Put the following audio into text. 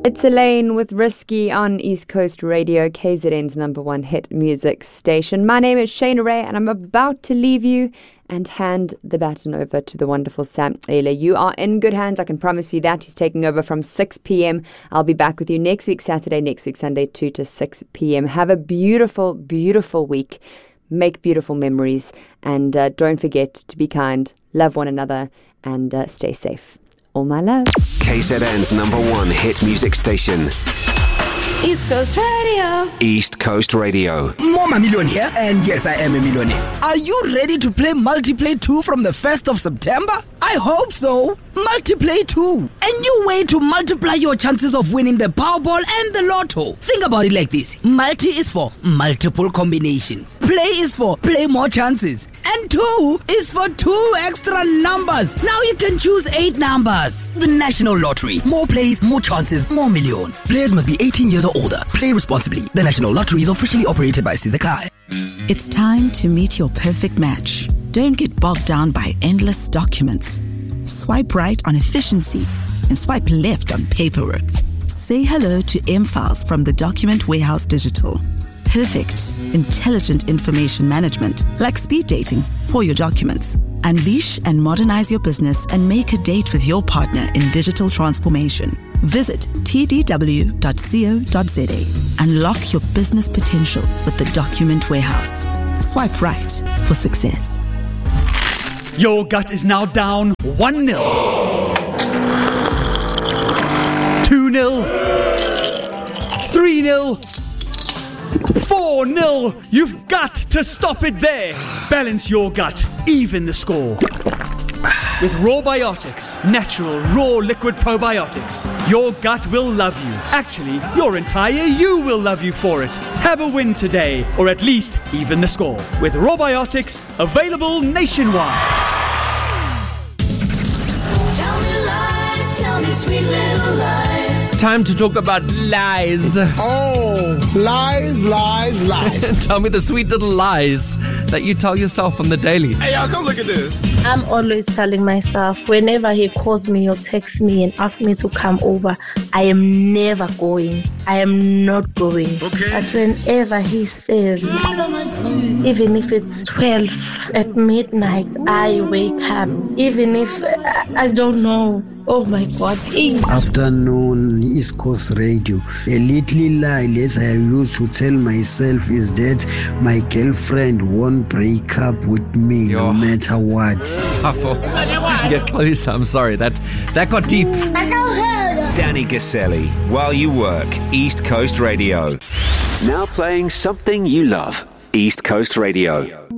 It's Elaine with Risky on East Coast Radio, KZN's #1 hit music station. My name is Shayna Ray, and I'm about to leave you and hand the baton over to the wonderful Sam Ehle. You are in good hands, I can promise you that. He's taking over from 6 p.m. I'll be back with you next week Saturday, next week Sunday, 2 to 6 p.m. Have a beautiful, beautiful week. Make beautiful memories, and don't forget to be kind, love one another, and stay safe. All my love. KZN's #1 hit music station. East Coast Radio. East Coast Radio. Mama Million here, and yes, I am a millionaire. Are you ready to play Multiplay 2 from the 1st of September? I hope so. Multiplay 2. A new way to multiply your chances of winning the Powerball and the Lotto. Think about it like this. Multi is for multiple combinations. Play is for play more chances. And 2 is for 2 extra numbers. Now you can choose 8 numbers. The National Lottery. More plays, more chances, more millions. Players must be 18 years or older. Play responsibly. The National Lottery is officially operated by Sizakai. It's time to meet your perfect match. Don't get bogged down by endless documents. Swipe right on efficiency and swipe left on paperwork. Say hello to M-Files from the Document Warehouse Digital. Perfect, intelligent information management, like speed dating for your documents. Unleash and modernize your business and make a date with your partner in digital transformation. Visit tdw.co.za. Unlock your business potential with the Document Warehouse. Swipe right for success. Your gut is now down 1-0. 2-0. 3-0. 4-0. You've got to stop it there. Balance your gut. Even the score. With Rawbiotics, natural, raw liquid probiotics, your gut will love you. Actually, your entire you will love you for it. Have a win today, or at least even the score. With Rawbiotics, available nationwide. Tell me lies, tell me sweet little lies. Time to talk about lies. Oh, lies, lies, lies. Tell me the sweet little lies that you tell yourself on the daily. Hey, y'all, come look at this. I'm always telling myself, whenever he calls me or texts me and asks me to come over, I am never going. I am not going. Okay. But whenever he says, even if it's 12 at midnight, I wake up. Even if I don't know. Oh my God. Afternoon, East Coast Radio. A little lie less I used to tell myself is that my girlfriend won't break up with me no matter what. Get closer. I'm sorry. That got deep. Danny Gaselli, While You Work, East Coast Radio. Now playing something you love. East Coast Radio.